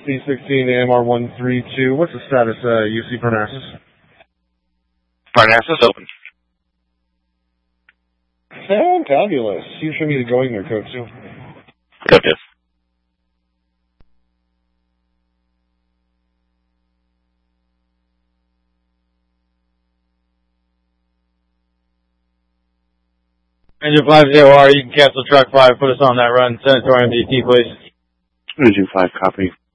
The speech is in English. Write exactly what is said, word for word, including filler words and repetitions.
C sixteen A M R one three two. What's the status, uh, U C Parnassus? Parnassus open. Fantabulous. You show me the going there, code two. Code two. Engine five zero R, you can cancel truck five, put us on that run, send it to our M D T, please. Engine five, copy.